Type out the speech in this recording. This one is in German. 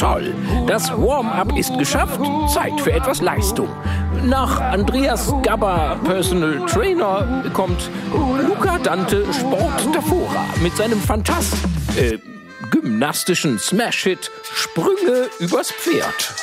Toll, das Warm-up ist geschafft, Zeit für etwas Leistung. Nach Andreas Gabber, Personal Trainer, kommt Luca Dante Sport Tafora mit seinem gymnastischen Smash-Hit Sprünge übers Pferd.